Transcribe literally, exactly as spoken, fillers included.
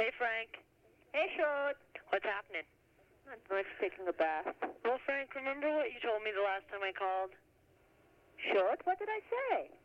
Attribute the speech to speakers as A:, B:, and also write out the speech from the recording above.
A: Hey, Frank.
B: Hey, Short.
A: What's happening?
B: Not much, taking a bath.
A: Well, Frank, remember what you told me the last time I called?
B: Short, what did I say?